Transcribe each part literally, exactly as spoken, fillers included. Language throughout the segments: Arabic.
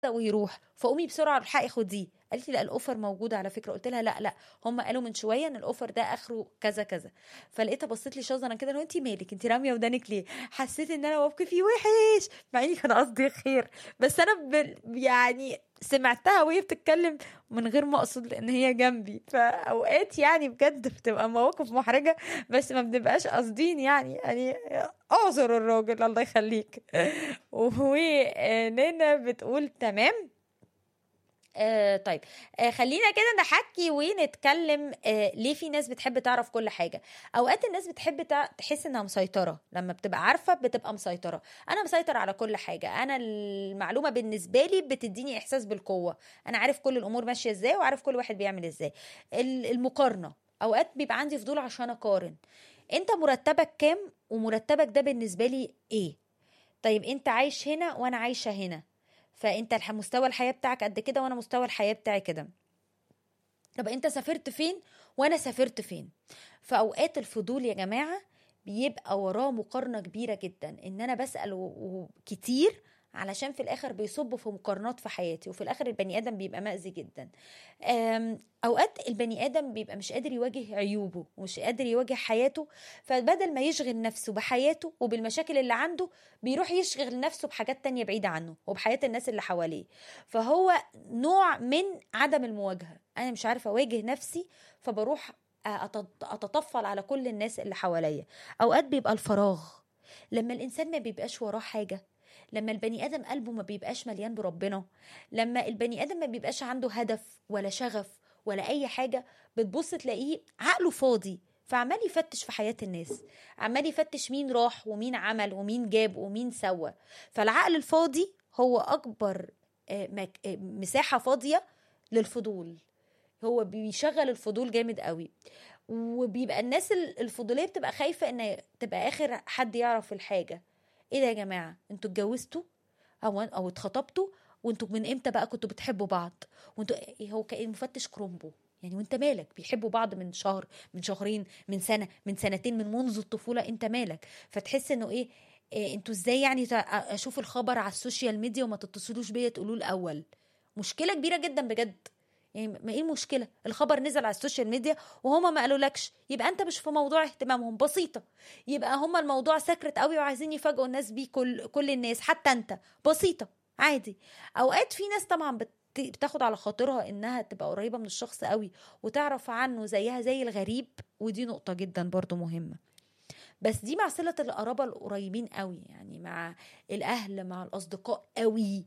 ويروح، فقومي بسرعه الحقي خديه. قالت لي لا الاوفر موجود على فكره. قلت لها لا لا، هم قالوا من شويه ان الاوفر ده اخره كذا كذا. فلقيتها بصيت لي شظرا كده، لو انت مالك انت راميه ودانك ليه؟ حسيت ان انا موقفي وحش مع اني كان قصدي خير، بس انا ب... يعني سمعتها وهي بتتكلم من غير ما اقصد لان هي جنبي. فاوقات يعني بجد بتبقى مواقف محرجه بس ما بنبقاش قاصدين يعني يعني اعذر الراجل الله يخليك. ونانا بتقول تمام. آه طيب، آه خلينا كده نحكي ونتكلم. آه ليه في ناس بتحب تعرف كل حاجة؟ أوقات الناس بتحب تع... تحس إنها مسيطرة. لما بتبقى عارفة بتبقى مسيطرة. أنا مسيطر على كل حاجة، أنا المعلومة بالنسبة لي بتديني إحساس بالقوة. أنا عارف كل الأمور ماشية إزاي وعارف كل واحد بيعمل إزاي. المقارنة، أوقات بيبقى عندي فضول عشان أقارن. أنت مرتبك كام ومرتبك ده بالنسبة لي إيه؟ طيب أنت عايش هنا وأنا عايشة هنا، فانت مستوى الحياة بتاعك قد كده وانا مستوى الحياة بتاعي كده. طب انت سافرت فين وانا سافرت فين؟ فاوقات الفضول يا جماعة بيبقى وراه مقارنة كبيرة جدا، ان انا بسأل كتير علشان في الاخر بيصب في مقارنات في حياتي، وفي الاخر البني ادم بيبقى مأذي جدا. اوقات البني ادم بيبقى مش قادر يواجه عيوبه ومش قادر يواجه حياته، فبدل ما يشغل نفسه بحياته وبالمشاكل اللي عنده بيروح يشغل نفسه بحاجات تانية بعيدة عنه وبحياة الناس اللي حواليه. فهو نوع من عدم المواجهة. انا مش عارفة اواجه نفسي فبروح اتطفل على كل الناس اللي حواليا. اوقات بيبقى الفراغ، لما الانسان ما بيبقاش وراه حاجة، لما البني ادم قلبه ما بيبقاش مليان بربنا، لما البني ادم ما بيبقاش عنده هدف ولا شغف ولا اي حاجة، بتبص تلاقيه عقله فاضي، فعمال يفتش في حياة الناس، عمال يفتش مين راح ومين عمل ومين جاب ومين سوى. فالعقل الفاضي هو اكبر مساحة فاضية للفضول. هو بيشغل الفضول جامد قوي، وبيبقى الناس الفضولية بتبقى خايفة ان تبقى اخر حد يعرف الحاجة. ايه ده يا جماعة، انتوا اتجوزتوا او او اتخطبتوا وانتوا من امتى بقى كنتوا بتحبوا بعض؟ وانتوا هو كأن مفتش كرومبو يعني، وانت مالك؟ بيحبوا بعض من شهر، من شهرين، من سنة، من سنتين، من منذ الطفولة، انت مالك؟ فتحس انه ايه, إيه انتوا ازاي يعني اشوف الخبر على السوشيال ميديا وما تتصلوش بيا تقولوا الاول؟ مشكلة كبيرة جدا بجد. يعني ما ايه المشكله؟ الخبر نزل على السوشيال ميديا وهما ما قالولكش، يبقى انت مش في موضوع اهتمامهم. بسيطه. يبقى هما الموضوع سكرت قوي وعايزين يفاجئوا الناس بيه، كل كل الناس حتى انت. بسيطه عادي. اوقات في ناس طبعا بت بتاخد على خاطرها انها تبقى قريبه من الشخص قوي وتعرف عنه زيها زي الغريب، ودي نقطه جدا برضو مهمه. بس دي مع صله القرابه القريبين قوي، يعني مع الاهل مع الاصدقاء قوي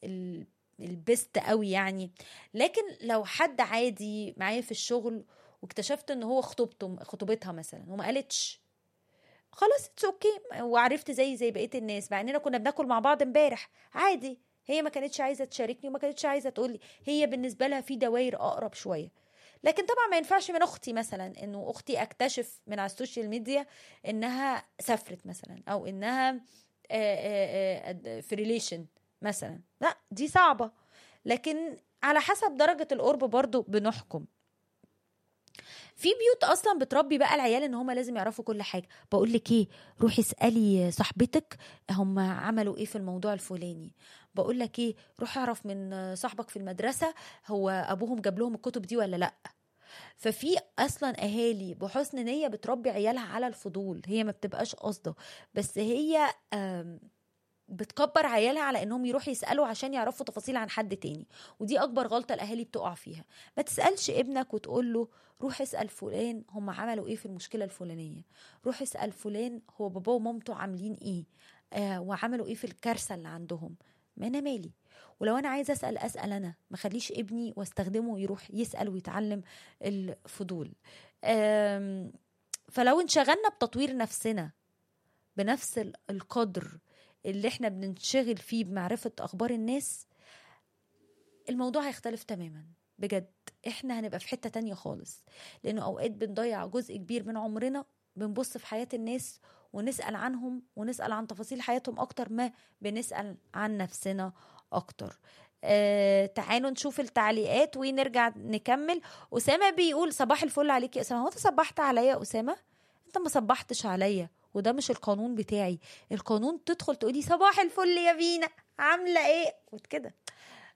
البست قوي يعني. لكن لو حد عادي معايا في الشغل واكتشفت ان هو خطوبته خطوبتها مثلا وما قالتش، خلاص اتس اوكي، وعرفت زي زي بقيه الناس، مع اننا كنا بناكل مع بعض امبارح عادي. هي ما كانتش عايزه تشاركني وما كانتش عايزه تقولي، هي بالنسبه لها في دوائر اقرب شويه. لكن طبعا ما ينفعش من اختي مثلا انه اختي اكتشف من على السوشيال ميديا انها سافرت مثلا او انها في ريليشن مثلا. لا دي صعبة. لكن على حسب درجة القرب برضو بنحكم. في بيوت اصلا بتربي بقى العيال ان هم لازم يعرفوا كل حاجة. بقول لك ايه، روحي اسألي صاحبتك هم عملوا ايه في الموضوع الفلاني. بقول لك ايه، روح اعرف من صاحبك في المدرسة هو ابوهم جاب لهم الكتب دي ولا لا. ففي اصلا اهالي بحسن نية بتربي عيالها على الفضول، هي ما بتبقاش قصده، بس هي بتكبر عيالها على انهم يروحوا يسألوا عشان يعرفوا تفاصيل عن حد تاني. ودي اكبر غلطة الاهالي بتقع فيها. ما تسألش ابنك وتقول له روح اسأل فلان هم عملوا ايه في المشكلة الفلانية، روح اسأل فلان هو بابا ومامته عاملين ايه آه وعملوا ايه في الكارثة اللي عندهم. ما انا مالي؟ ولو انا عايزه اسال اسال انا، ما خليش ابني واستخدمه يروح يسال ويتعلم الفضول. فلو انشغلنا بتطوير نفسنا بنفس القدر اللي احنا بننشغل فيه بمعرفة اخبار الناس، الموضوع هيختلف تماما بجد. احنا هنبقى في حتة تانية خالص، لانه اوقات بنضيع جزء كبير من عمرنا بنبص في حياة الناس ونسأل عنهم ونسأل عن تفاصيل حياتهم اكتر ما بنسأل عن نفسنا اكتر. آه تعالوا نشوف التعليقات ونرجع نكمل. أسامة بيقول صباح الفل عليك يا أسامة. هو انت صبحت عليا يا أسامة؟ انت ما صبحتش عليا، وده مش القانون بتاعي. القانون تدخل تقولي صباح الفل يا بينا عاملة ايه وكده.